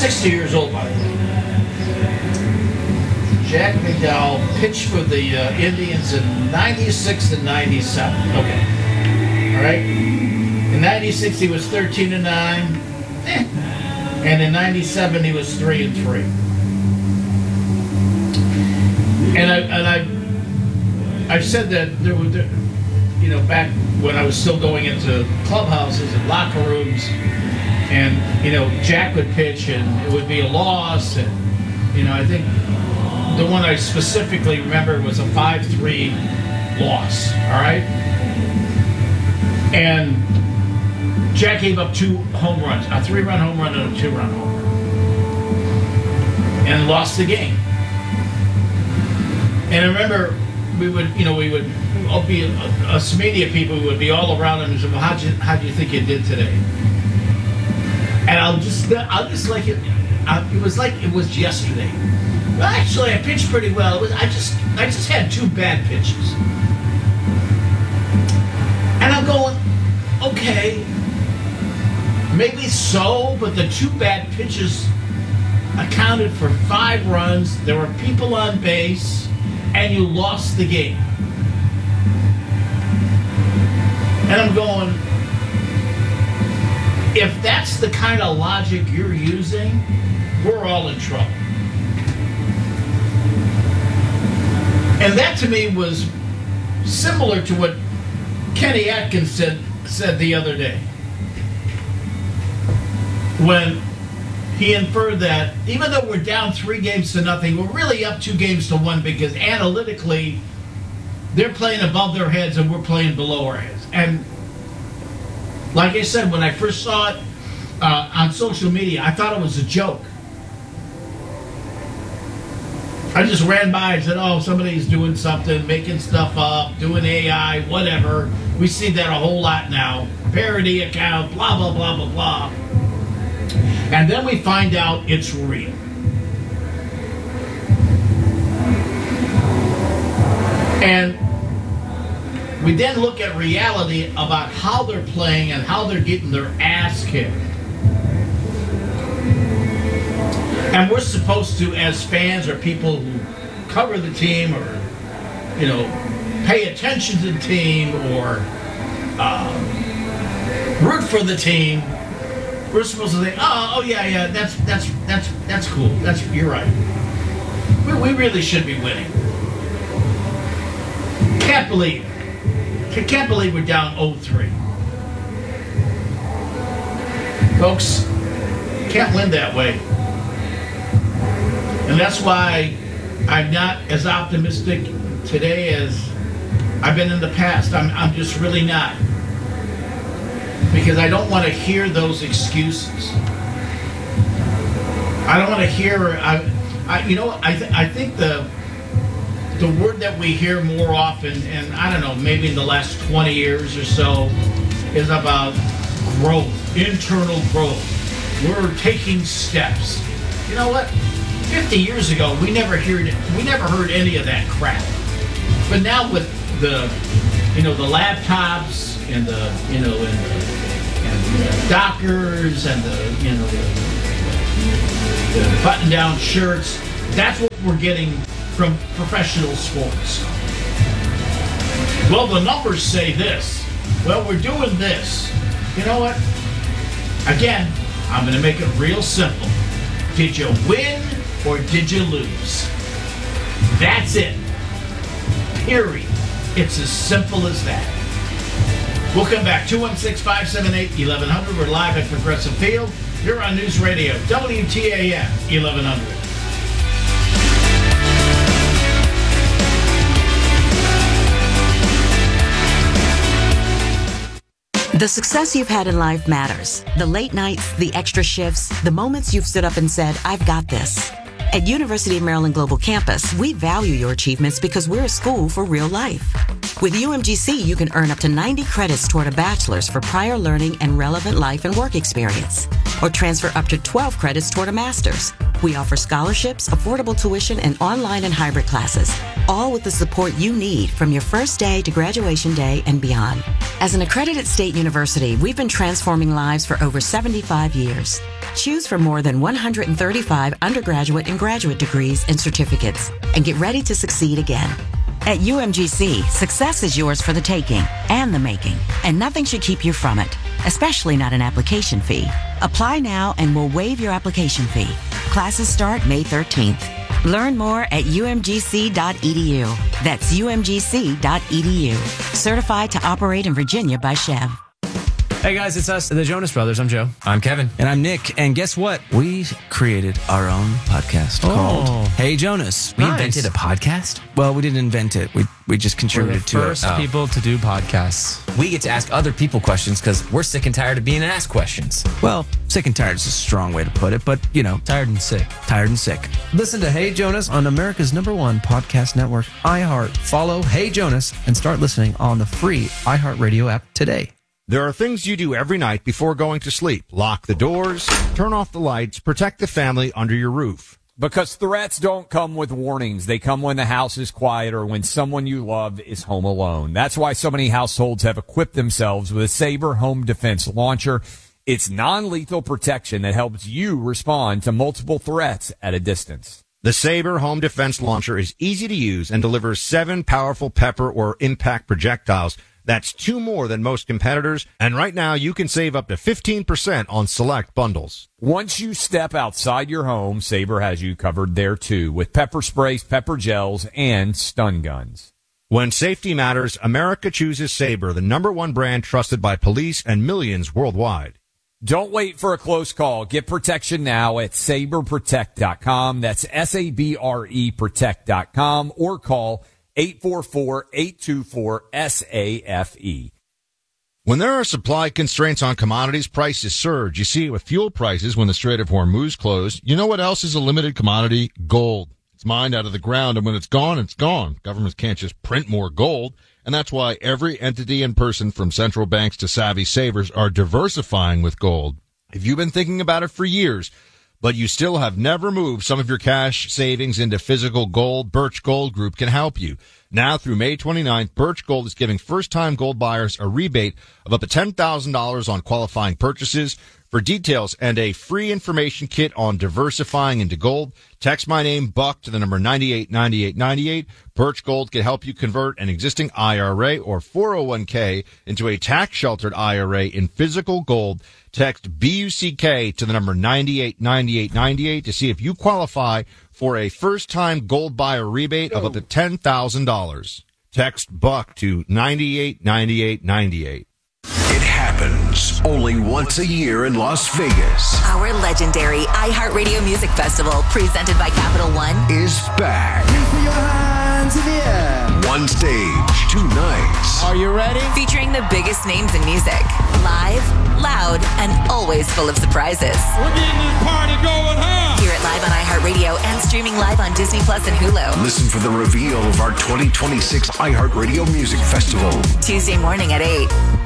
60 years old, by the way. Jack McDowell pitched for the Indians in 96 and 97. Okay. All right. In 96, he was 13-9. And in 97, he was 3-3. And I've said that there were, back when I was still going into clubhouses and locker rooms, and Jack would pitch and it would be a loss, and I think the one I specifically remember was a 5-3 loss. All right, and Jack gave up 2 home runs, a 3-run home run and a 2-run home run, and lost the game. And I remember we would all be us media people would be all around him and say, "Well, how do you think you did today?" And I'll just like it. It was like it was yesterday. Well, actually, I pitched pretty well. I just had 2 bad pitches, and I'm going, okay, maybe so, but the 2 bad pitches accounted for 5 runs. There were people on base, and you lost the game. And I'm going, if that's the kind of logic you're using, we're all in trouble. And that to me was similar to what Kenny Atkins said the other day, when he inferred that even though we're down 3-0, we're really up 2-1 because analytically they're playing above their heads and we're playing below our heads. And like I said, when I first saw it on social media, I thought it was a joke. I just ran by and said, oh, somebody's doing something, making stuff up, doing AI, whatever. We see that a whole lot now. Parody account, blah, blah, blah, blah, blah. And then we find out it's real. And we then look at reality about how they're playing and how they're getting their ass kicked. And we're supposed to, as fans or people who cover the team or, pay attention to the team or root for the team, we're supposed to say, oh yeah, that's cool. You're right. We really should be winning. Can't believe we're down 0-3. Folks, can't win that way. And that's why I'm not as optimistic today as I've been in the past. I'm just really not. Because I don't want to hear those excuses. I don't want to hear. I think the word that we hear more often, and I don't know, maybe in the last 20 years or so, is about growth, internal growth. We're taking steps. You know what? 50 years ago, we never heard any of that crap. But now with the laptops and the Dockers and the button-down shirts, that's what we're getting from professional sports. Well, the numbers say this. Well, we're doing this. You know what? Again, I'm going to make it real simple. Did you win or did you lose? That's it. Period. It's as simple as that. We'll come back. 216-578-1100. We're live at Progressive Field. You're on News Radio, WTAM 1100. The success you've had in life matters. The late nights, the extra shifts, the moments you've stood up and said, I've got this. At University of Maryland Global Campus, we value your achievements because we're a school for real life. With UMGC, you can earn up to 90 credits toward a bachelor's for prior learning and relevant life and work experience, or transfer up to 12 credits toward a master's. We offer scholarships, affordable tuition, and online and hybrid classes, all with the support you need from your first day to graduation day and beyond. As an accredited state university, we've been transforming lives for over 75 years. Choose from more than 135 undergraduate and graduate degrees and certificates, and get ready to succeed again. At UMGC, success is yours for the taking and the making, and nothing should keep you from it, especially not an application fee. Apply now and we'll waive your application fee. Classes start May 13th. Learn more at umgc.edu. That's umgc.edu. Certified to operate in Virginia by Chev. Hey guys, it's us, the Jonas Brothers. I'm Joe. I'm Kevin. And I'm Nick. And guess what? We created our own podcast called Hey Jonas. We invented a podcast? Well, we didn't invent it. We just contributed to it. We're the first people to do podcasts. We get to ask other people questions because we're sick and tired of being asked questions. Well, sick and tired is a strong way to put it, but, you know. Tired and sick. Tired and sick. Listen to Hey Jonas on America's #1 podcast network, iHeart. Follow Hey Jonas and start listening on the free iHeartRadio app today. There are things you do every night before going to sleep. Lock the doors, turn off the lights, protect the family under your roof. Because threats don't come with warnings. They come when the house is quiet or when someone you love is home alone. That's why so many households have equipped themselves with a Sabre Home Defense Launcher. It's non-lethal protection that helps you respond to multiple threats at a distance. The Sabre Home Defense Launcher is easy to use and delivers 7 powerful pepper or impact projectiles. That's 2 more than most competitors, and right now you can save up to 15% on select bundles. Once you step outside your home, Sabre has you covered there too, with pepper sprays, pepper gels, and stun guns. When safety matters, America chooses Sabre, the #1 brand trusted by police and millions worldwide. Don't wait for a close call. Get protection now at saberprotect.com. That's SABRE protect.com, or call 844-824-SAFE. When there are supply constraints on commodities, prices surge. You see it with fuel prices when the Strait of Hormuz closed. You know what else is a limited commodity? Gold. It's mined out of the ground, and when it's gone, it's gone. Governments can't just print more gold, and that's why every entity and person from central banks to savvy savers are diversifying with gold. If you've been thinking about it for years, but you still have never moved some of your cash savings into physical gold, Birch Gold Group can help you. Now through May 29th, Birch Gold is giving first-time gold buyers a rebate of up to $10,000 on qualifying purchases. For details and a free information kit on diversifying into gold, text my name, Buck, to the number 989898. Birch Gold can help you convert an existing IRA or 401k into a tax-sheltered IRA in physical gold. Text BUCK to the number 989898 to see if you qualify for a first-time gold buyer rebate of up to $10,000. Text Buck to 989898. It happens only once a year in Las Vegas. Our legendary iHeartRadio Music Festival, presented by Capital One, Is back. One stage, 2 nights. Are you ready? featuring the biggest names in music. Live, loud, and always full of surprises. We're getting this party going, huh? Hear it live on iHeartRadio and streaming live on Disney Plus and Hulu. Listen for the reveal of our 2026 iHeartRadio Music Festival. Tuesday morning at 8.